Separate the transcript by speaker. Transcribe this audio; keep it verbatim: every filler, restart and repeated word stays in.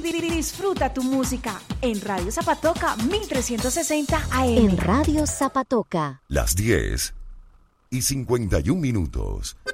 Speaker 1: Disfruta tu música en Radio Zapatoca mil trescientos sesenta A M.
Speaker 2: En Radio Zapatoca.
Speaker 3: Las diez y cincuenta y un minutos.